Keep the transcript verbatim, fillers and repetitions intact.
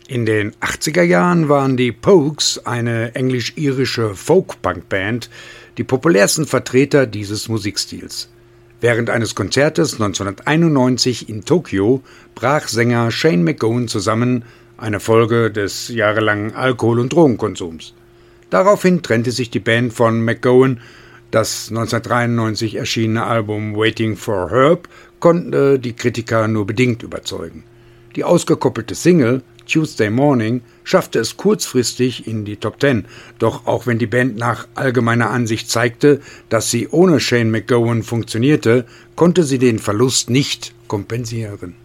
In den achtziger Jahren waren die Pogues eine englisch-irische Folk-Punk-Band, die populärsten Vertreter dieses Musikstils. Während eines Konzertes neunzehnhunderteinundneunzig in Tokio brach Sänger Shane MacGowan zusammen, eine Folge des jahrelangen Alkohol- und Drogenkonsums. Daraufhin trennte sich die Band von MacGowan. Das neunzehnhundertdreiundneunzig erschienene Album Waiting for Herb konnte die Kritiker nur bedingt überzeugen. Die ausgekoppelte Single Tuesday Morning schaffte es kurzfristig in die Top Ten, doch auch wenn die Band nach allgemeiner Ansicht zeigte, dass sie ohne Shane MacGowan funktionierte, konnte sie den Verlust nicht kompensieren.